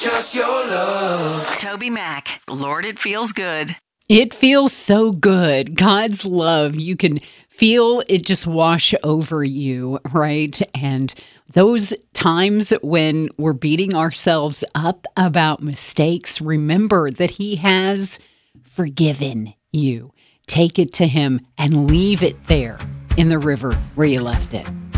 Just your love. Toby Mac, Lord, it feels good. It feels so good. God's love, you can feel it just wash over you, right? And those times when we're beating ourselves up about mistakes, remember that He has forgiven you. Take it to Him and leave it there in the river where you left it.